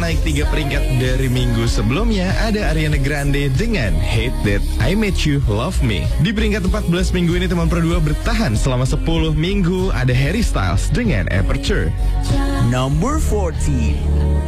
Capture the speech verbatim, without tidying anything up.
naik tiga peringkat dari minggu sebelumnya. Ada Ariana Grande dengan Hate That I Made You Love Me. Di peringkat empat belas minggu ini teman Pro dua bertahan selama sepuluh minggu. Ada Harry Styles dengan Aperture. Number fourteen.